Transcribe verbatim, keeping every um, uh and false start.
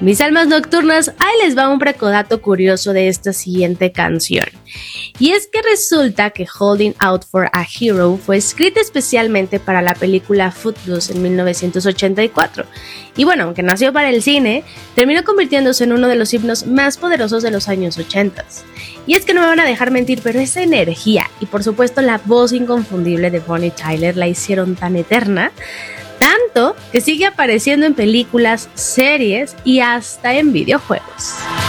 Mis almas nocturnas, ahí les va un precodato curioso de esta siguiente canción. Y es que resulta que Holding Out for a Hero fue escrita especialmente para la película Footloose en mil novecientos ochenta y cuatro. Y bueno, aunque nació para el cine, terminó convirtiéndose en uno de los himnos más poderosos de los años ochenta. Y es que no me van a dejar mentir, pero esa energía y por supuesto la voz inconfundible de Bonnie Tyler la hicieron tan eterna, tanto que sigue apareciendo en películas, series y hasta en videojuegos.